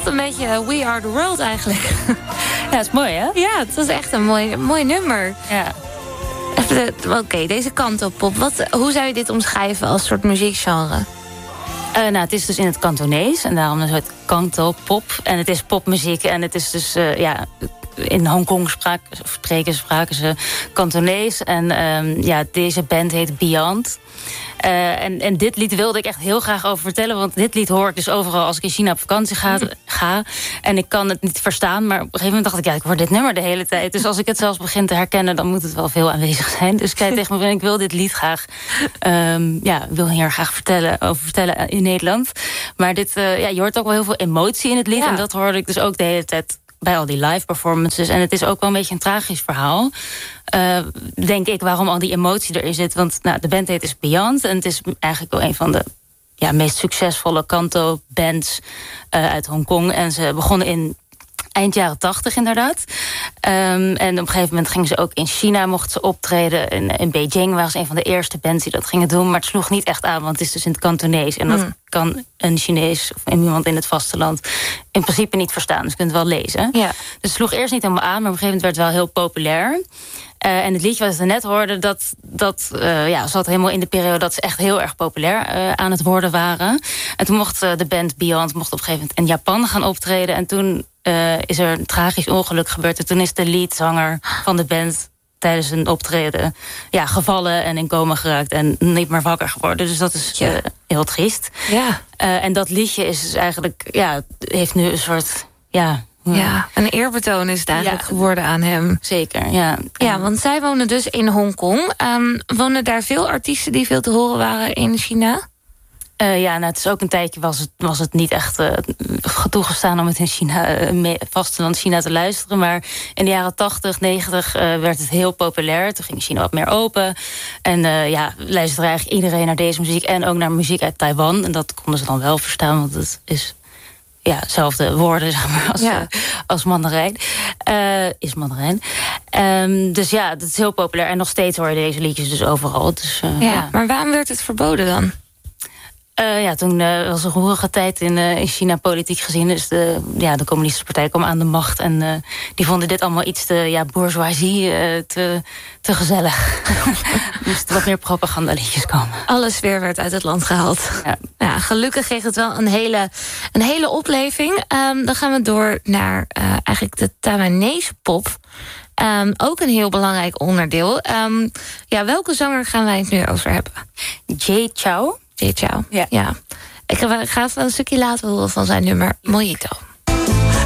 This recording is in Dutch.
voelt een beetje We Are The World eigenlijk. Ja, dat is mooi, hè? Ja, het was echt een mooi nummer. Ja. Oké, deze kantopop. Hoe zou je dit omschrijven als soort muziekgenre? Het is dus in het Kantonees. En daarom is het kantopop. En het is popmuziek. En het is dus, in Hongkong spraken ze Kantonees. En deze band heet Beyond. En dit lied wilde ik echt heel graag over vertellen. Want dit lied hoor ik dus overal als ik in China op vakantie ga. En ik kan het niet verstaan. Maar op een gegeven moment dacht ik, ik hoor dit nummer de hele tijd. Dus als ik het zelfs begin te herkennen, dan moet het wel veel aanwezig zijn. Dus ik zei tegen me, ik wil dit lied graag... wil hier graag vertellen in Nederland. Maar dit, je hoort ook wel heel veel emotie in het lied. Ja. En dat hoorde ik dus ook de hele tijd bij al die live performances. En het is ook wel een beetje een tragisch verhaal. Denk ik, waarom al die emotie erin zit. Want de band heet is Beyond. En het is eigenlijk wel een van de meest succesvolle kanto-bands uit Hongkong. En ze begonnen in eind jaren 80 inderdaad. En op een gegeven moment gingen ze ook in China, mochten ze optreden. In Beijing waren ze een van de eerste bands die dat gingen doen. Maar het sloeg niet echt aan, want het is dus in het Kantonees. En dat kan een Chinees of iemand in het vasteland in principe niet verstaan. Dus je kunt het wel lezen. Ja. Dus het sloeg eerst niet helemaal aan, maar op een gegeven moment werd het wel heel populair. En het liedje wat we net hoorden, dat zat helemaal in de periode dat ze echt heel erg populair aan het worden waren. En toen mocht de band Beyond op een gegeven moment in Japan gaan optreden. En toen is er een tragisch ongeluk gebeurd. En toen is de leadzanger van de band tijdens een optreden gevallen en in coma geraakt en niet meer wakker geworden. Dus dat is heel triest. Ja. En dat liedje is dus eigenlijk, heeft nu een soort... Ja, een eerbetoon is het eigenlijk geworden aan hem. Zeker, ja. Ja, want zij wonen dus in Hongkong. Wonen daar veel artiesten die veel te horen waren in China? Het is ook een tijdje was het niet echt toegestaan om het in China, vasteland China te luisteren. Maar in de jaren 80, 90 werd het heel populair. Toen ging China wat meer open. En luisterde eigenlijk iedereen naar deze muziek. En ook naar muziek uit Taiwan. En dat konden ze dan wel verstaan, want het is... hetzelfde woorden, zeg maar, als Mandarijn. Is Mandarijn. Dus dat is heel populair. En nog steeds hoor je deze liedjes dus overal. Dus, maar waarom werd het verboden dan? Toen was een roerige tijd in China politiek gezien. Dus de communistische partij kwam aan de macht. En die vonden dit allemaal iets te bourgeoisie, te gezellig. Moesten wat meer propagandaliedjes komen. Alles weer werd uit het land gehaald. Ja, gelukkig kreeg het wel een hele opleving. Dan gaan we door naar eigenlijk de Taiwanese pop. Ook een heel belangrijk onderdeel. Welke zanger gaan wij het nu over hebben? Jay Chou. Ja. Ik ga even een stukje laten horen van zijn nummer Mojito.